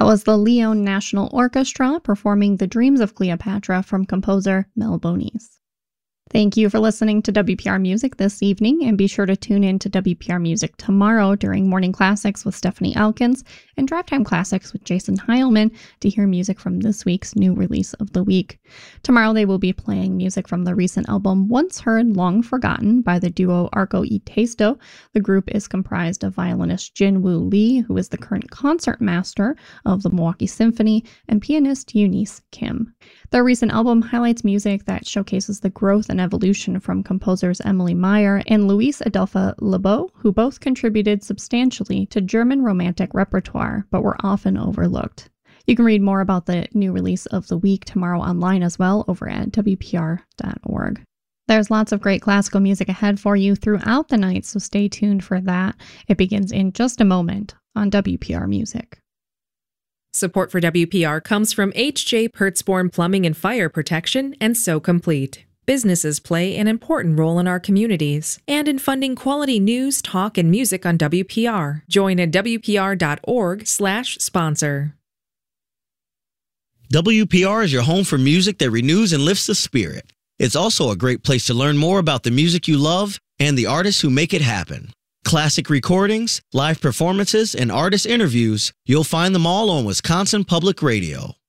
That was the Lyon National Orchestra performing The Dreams of Cleopatra from composer Mel Bonis. Thank you for listening to WPR Music this evening, and be sure to tune in to WPR Music tomorrow during Morning Classics with Stephanie Elkins and Drive Time Classics with Jason Heilman to hear music from this week's new release of the week. Tomorrow they will be playing music from the recent album Once Heard, Long Forgotten by the duo Arco y Testo. The group is comprised of violinist Jin-Woo Lee, who is the current concert master of the Milwaukee Symphony, and pianist Eunice Kim. Their recent album highlights music that showcases the growth and evolution from composers Emily Meyer and Luis Adelfa Lebeau, who both contributed substantially to German Romantic repertoire, but were often overlooked. You can read more about the new release of the week tomorrow online as well over at WPR.org. There's lots of great classical music ahead for you throughout the night, so stay tuned for that. It begins in just a moment on WPR Music. Support for WPR comes from H.J. Pertzborn Plumbing and Fire Protection and So Complete. Businesses play an important role in our communities and in funding quality news, talk, and music on WPR. Join at WPR.org/sponsor. WPR is your home for music that renews and lifts the spirit. It's also a great place to learn more about the music you love and the artists who make it happen. Classic recordings, live performances, and artist interviews, you'll find them all on Wisconsin Public Radio.